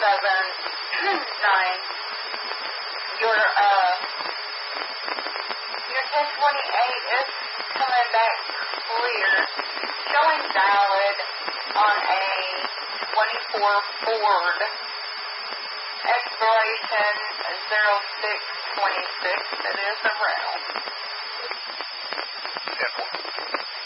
Your 1028 is coming back clear, showing valid on a 24 Ford. Expiration 06/26. It is a rental.